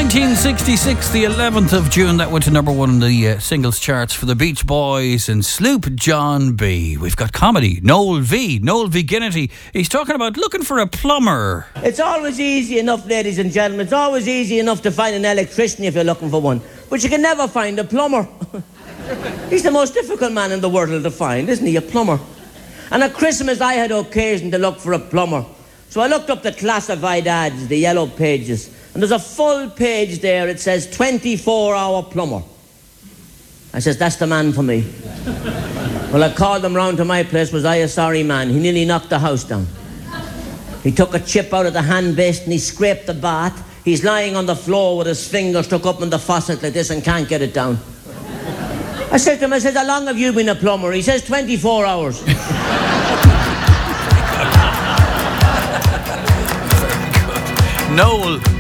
1966, the 11th of June, that went to number one in the singles charts for the Beach Boys and Sloop John B. We've got comedy, Noel V. Ginnity. He's talking about looking for a plumber. It's always easy enough, ladies and gentlemen. It's always easy enough to find an electrician if you're looking for one. But you can never find a plumber. He's the most difficult man in the world to find, isn't he? A plumber. And at Christmas, I had occasion to look for a plumber. So I looked up the classified ads, the yellow pages. And there's a full page there. It says 24-hour plumber. I says, that's the man for me. Well, I called him round to my place. Was I a sorry man? He nearly knocked the house down. He took a chip out of the hand basin. He scraped the bath. He's lying on the floor with his fingers stuck up in the faucet like this and can't get it down. I said to him, how long have you been a plumber? He says, 24 hours. Noel